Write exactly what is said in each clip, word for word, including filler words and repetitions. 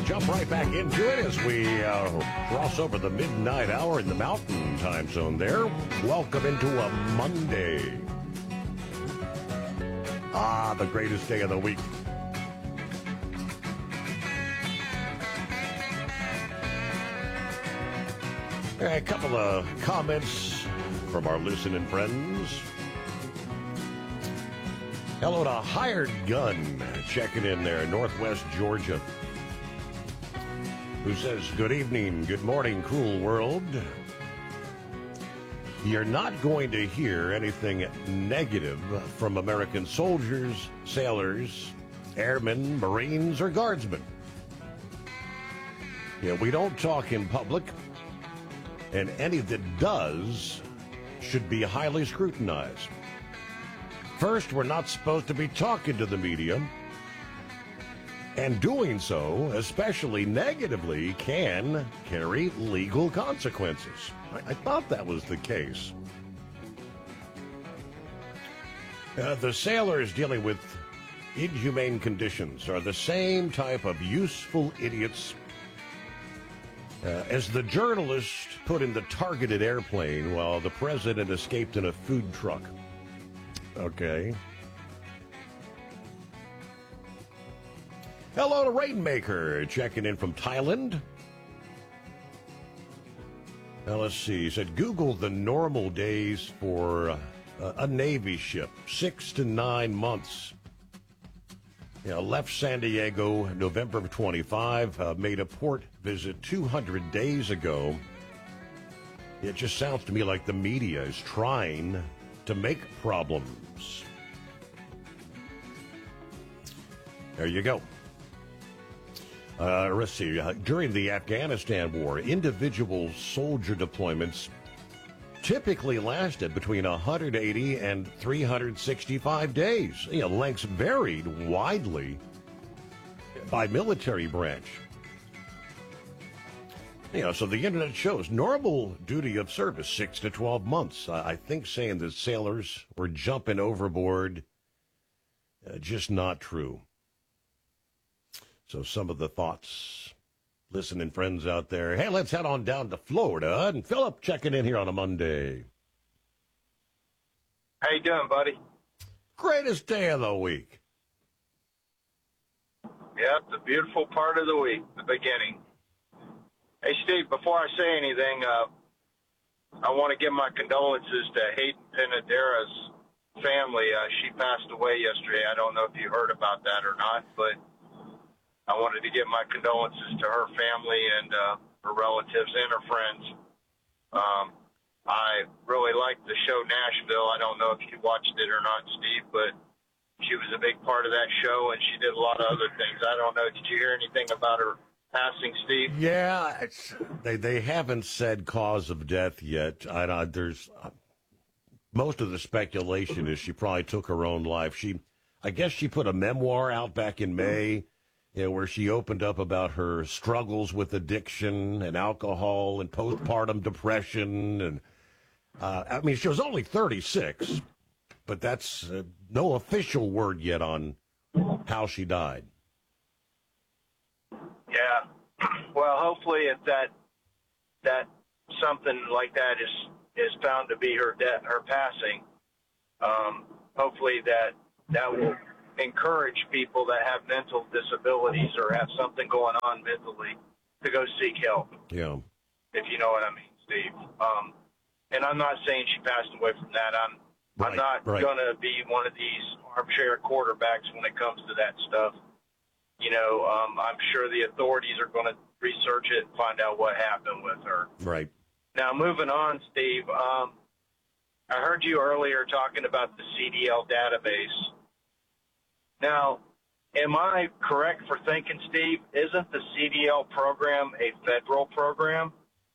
jump right back into it as we uh, cross over the midnight hour in the Mountain Time Zone there. Welcome into a Monday. Ah, the greatest day of the week. A couple of comments from our listening friends. Hello to Hired Gun, checking in there, Northwest Georgia, who says, good evening, good morning, cool world. You're not going to hear anything negative from American soldiers, sailors, airmen, Marines, or guardsmen. Yeah, we don't talk in public, and any that does should be highly scrutinized. First, we're not supposed to be talking to the media, and doing so, especially negatively, can carry legal consequences. I, I thought that was the case. Uh, the sailors dealing with inhumane conditions are the same type of useful idiots uh, as the journalist put in the targeted airplane while the president escaped in a food truck. Okay. Hello to Rainmaker, checking in from Thailand. Now, let's see. He said, Google the normal days for uh, a Navy ship. Six to nine months. You know, left San Diego November twenty-fifth, uh, made a port visit two hundred days ago. It just sounds to me like the media is trying to make problems. There you go. Uh, let's see. Uh, during the Afghanistan war, individual soldier deployments typically lasted between one hundred eighty and three hundred sixty-five days. You know, lengths varied widely by military branch. You know, so the internet shows normal duty of service, six to twelve months. I, I think saying that sailors were jumping overboard, uh, just not true. So some of the thoughts, listening friends out there. Hey, let's head on down to Florida. And Philip checking in here on a Monday. How you doing, buddy? Greatest day of the week. Yep, the beautiful part of the week, the beginning. Hey, Steve, before I say anything, uh, I want to give my condolences to Hayden Panadera's family. Uh, she passed away yesterday. I don't know if you heard about that or not, but I wanted to give my condolences to her family and uh, her relatives and her friends. Um, I really liked the show Nashville. I don't know if you watched it or not, Steve, but she was a big part of that show, and she did a lot of other things. I don't know. Did you hear anything about her passing, Steve? Yeah, it's, they they haven't said cause of death yet. I, I there's uh, most of the speculation is she probably took her own life. She, I guess, she put a memoir out back in May, you know, where she opened up about her struggles with addiction and alcohol and postpartum depression, and uh, I mean, she was only thirty-six, but that's uh, no official word yet on how she died. Yeah. Well, hopefully if that that something like that is is found to be her death, her passing, um, hopefully that that will encourage people that have mental disabilities or have something going on mentally to go seek help. Yeah. If you know what I mean, Steve. Um, and I'm not saying she passed away from that. I'm Right, I'm not right. going to be one of these armchair quarterbacks when it comes to that stuff. You know, um, I'm sure the authorities are going to research it and find out what happened with her. Right. Now, moving on, Steve, um, I heard you earlier talking about the C D L database. Now, am I correct for thinking, Steve, isn't the C D L program a federal program?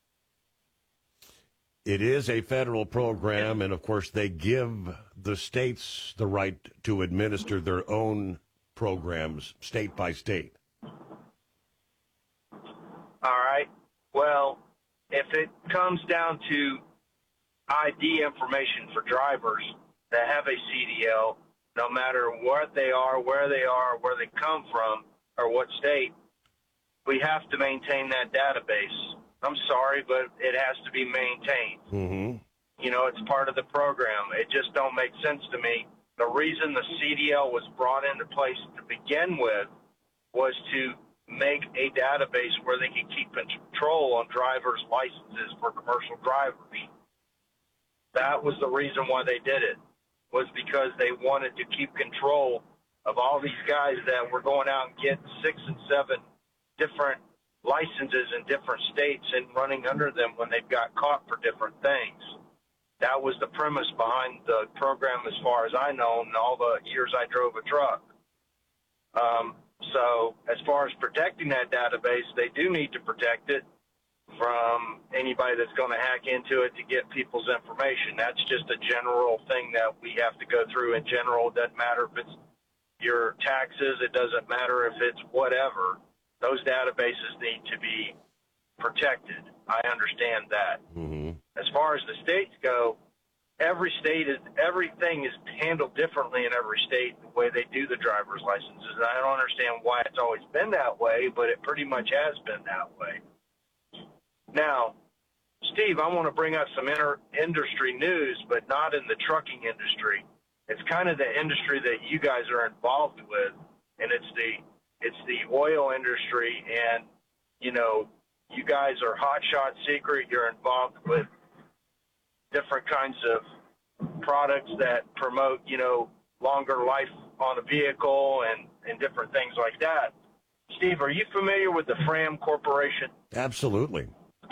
It is a federal program, and of course they give the states the right to administer their own programs state by state. All right. Well, if it comes down to I D information for drivers that have a C D L, no matter what they are, where they are, where they come from, or what state, we have to maintain that database. I'm sorry, but it has to be maintained. Mm-hmm. You know, it's part of the program. It just don't make sense to me. The reason the C D L was brought into place to begin with was to make a database where they could keep control on drivers' licenses for commercial drivers. That was the reason why they did it, was because they wanted to keep control of all these guys that were going out and getting six and seven different licenses in different states and running under them when they got caught for different things. That was the premise behind the program as far as I know in all the years I drove a truck. Um, so as far as protecting that database, they do need to protect it from anybody that's going to hack into it to get people's information. That's just a general thing that we have to go through in general. It doesn't matter if it's your taxes. It doesn't matter if it's whatever. Those databases need to be protected. I understand that. Mm-hmm. As far as the states go, every state is, everything is handled differently in every state, the way they do the driver's licenses. And I don't understand why it's always been that way, but it pretty much has been that way. Now, Steve, I want to bring up some inter- industry news, but not in the trucking industry. It's kind of the industry that you guys are involved with, and it's the it's the oil industry. And you know, you guys are Hot Shot Secret. You're involved with different kinds of products that promote, you know, longer life on a vehicle and and different things like that. Steve, are you familiar with the Fram Corporation? Absolutely.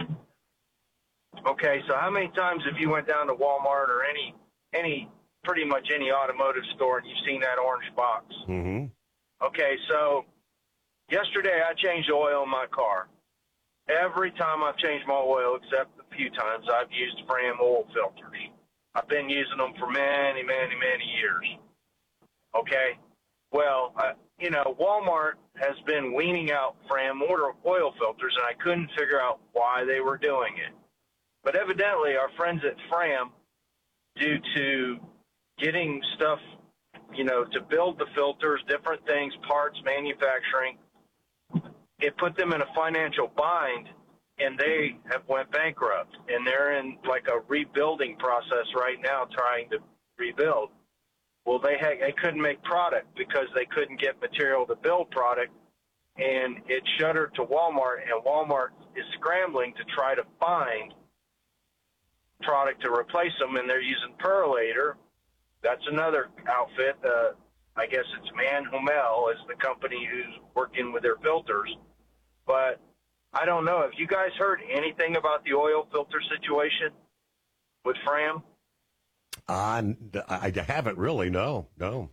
Okay, so how many times have you went down to Walmart or any, any, pretty much any automotive store and you've seen that orange box? Mm-hmm. Okay, so yesterday I changed oil in my car. Every time I've changed my oil, except a few times, I've used Fram oil filters. I've been using them for many, many, many years. Okay, well, uh, you know, Walmart has been weaning out Fram oil filters, and I couldn't figure out why they were doing it. But evidently, our friends at Fram, due to getting stuff, you know, to build the filters, different things, parts, manufacturing, it put them in a financial bind, and they have went bankrupt. And they're in like a rebuilding process right now, trying to rebuild. Well, they had, they couldn't make product because they couldn't get material to build product, and it shuttered to Walmart, and Walmart is scrambling to try to find product to replace them, and they're using Perlator. That's another outfit. Uh, I guess it's Man Humel is the company who's working with their filters. But I don't know. Have you guys heard anything about the oil filter situation with Fram? Uh, I haven't really, no, no.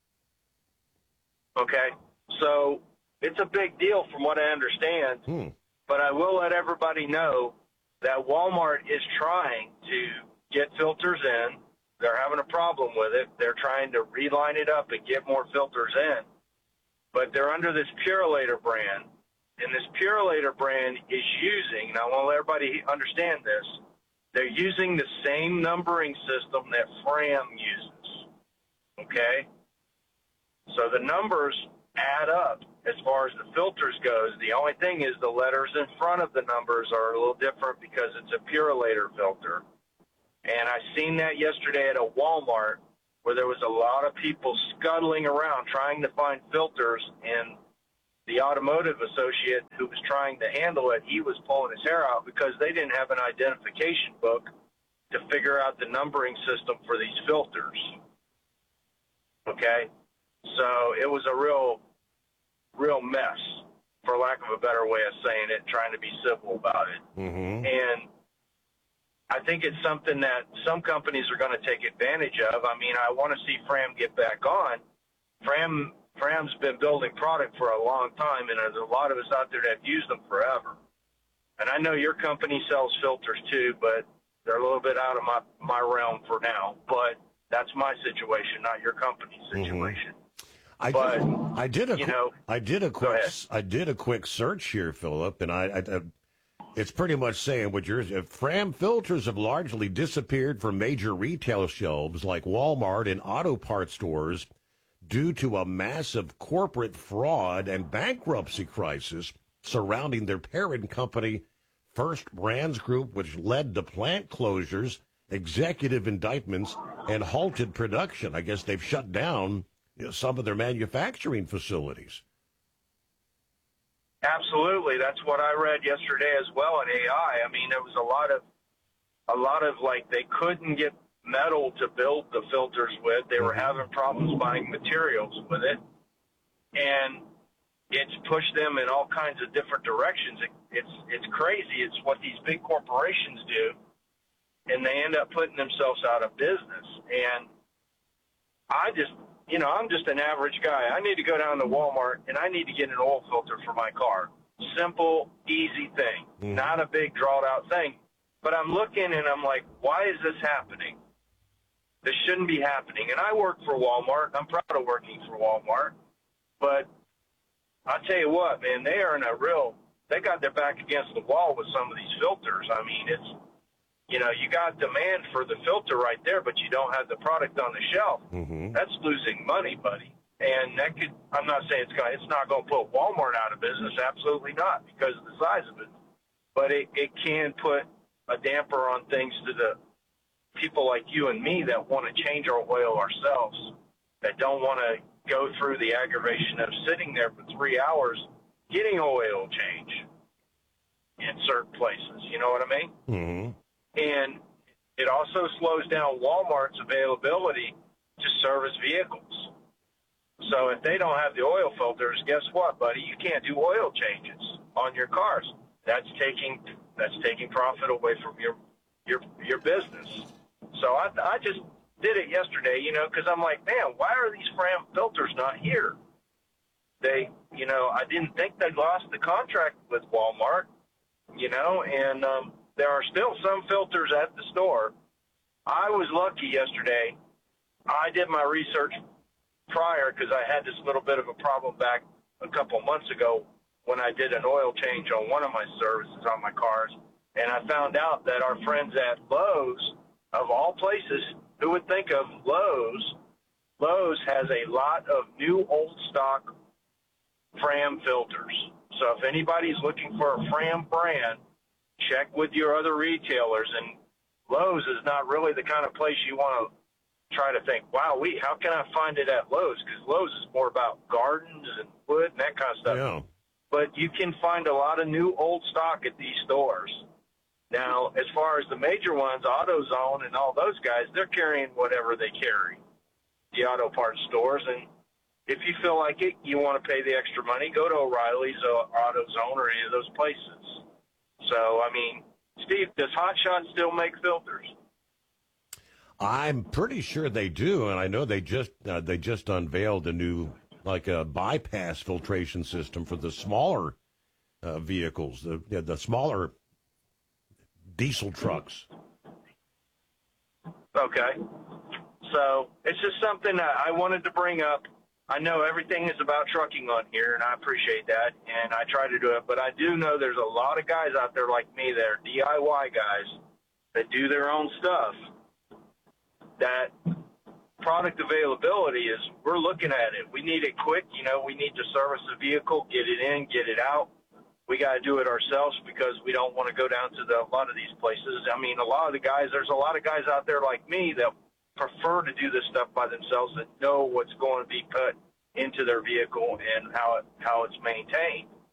Okay, so it's a big deal from what I understand, Hmm. but I will let everybody know that Walmart is trying to get filters in. They're having a problem with it. They're trying to reline it up and get more filters in. But they're under this Purolator brand, and this Purolator brand is using, and I want to let everybody understand this, they're using the same numbering system that Fram uses, okay? So the numbers add up as far as the filters goes. The only thing is the letters in front of the numbers are a little different because it's a Purolator filter. And I seen that yesterday at a Walmart where there was a lot of people scuttling around trying to find filters, and the automotive associate who was trying to handle it, he was pulling his hair out because they didn't have an identification book to figure out the numbering system for these filters. Okay? So it was a real, real mess, for lack of a better way of saying it, trying to be civil about it. Mm-hmm. And I think it's something that some companies are going to take advantage of. I mean, I want to see Fram get back on. Fram Fram's been building product for a long time, and there's a lot of us out there that have used them forever. And I know your company sells filters too, but they're a little bit out of my, my realm for now. But that's my situation, not your company's situation. Mm-hmm. I, but, I did a you know, I did a quick I did a quick search here, Philip, and I, I, I it's pretty much saying what yours. Fram filters have largely disappeared from major retail shelves like Walmart and auto parts stores due to a massive corporate fraud and bankruptcy crisis surrounding their parent company, First Brands Group, which led to plant closures, executive indictments, and halted production. I guess they've shut down, you know, some of their manufacturing facilities. Absolutely. That's what I read yesterday as well in A I. I mean, there was a lot of, a lot of like, they couldn't get metal to build the filters with. They were having problems buying materials with it. And it's pushed them in all kinds of different directions. It, it's, it's crazy. It's what these big corporations do. And they end up putting themselves out of business. And I just, you know, I'm just an average guy. I need to go down to Walmart and I need to get an oil filter for my car. Simple, easy thing, mm. not a big drawn out thing. But I'm looking and I'm like, why is this happening? This shouldn't be happening. And I work for Walmart. I'm proud of working for Walmart. But I'll tell you what, man, they are in a real, they got their back against the wall with some of these filters. I mean, it's, you know, you got demand for the filter right there, but you don't have the product on the shelf. Mm-hmm. That's losing money, buddy. And that could, I'm not saying it's going, it's not going to put Walmart out of business. Absolutely not, because of the size of it. But it, it can put a damper on things to the people like you and me that want to change our oil ourselves, that don't want to go through the aggravation of sitting there for three hours getting an oil change in certain places. You know what I mean? Mm-hmm. And it also slows down Walmart's availability to service vehicles. So if they don't have the oil filters, guess what, buddy? You can't do oil changes on your cars. That's taking that's taking profit away from your your your business. So I I just did it yesterday, you know, because I'm like, man, why are these Fram filters not here? They, you know, I didn't think they lost the contract with Walmart, you know, and um, there are still some filters at the store. I was lucky yesterday. I did my research prior because I had this little bit of a problem back a couple months ago when I did an oil change on one of my services on my cars. And I found out that our friends at Lowe's, of all places, who would think of Lowe's, Lowe's has a lot of new old stock Fram filters. So if anybody's looking for a Fram brand, check with your other retailers. And Lowe's is not really the kind of place you want to try to think, wow, we, how can I find it at Lowe's? Because Lowe's is more about gardens and wood and that kind of stuff. Yeah. But you can find a lot of new old stock at these stores. Now, as far as the major ones, AutoZone and all those guys, they're carrying whatever they carry, the auto parts stores. And if you feel like it, you want to pay the extra money, go to O'Reilly's or AutoZone or any of those places. So, I mean, Steve, does Hot Shot still make filters? I'm pretty sure they do, and I know they just uh, they just unveiled a new, like a bypass filtration system for the smaller uh, vehicles, the the smaller diesel trucks. Okay. So it's just something that I wanted to bring up. I know everything is about trucking on here, and I appreciate that, and I try to do it. But I do know there's a lot of guys out there like me that are D I Y guys that do their own stuff, that product availability is, we're looking at it. We need it quick. You know, we need to service the vehicle, get it in, get it out. We got to do it ourselves because we don't want to go down to the, a lot of these places. I mean, a lot of the guys, there's a lot of guys out there like me that prefer to do this stuff by themselves, that know what's going to be put into their vehicle and how it, how it's maintained.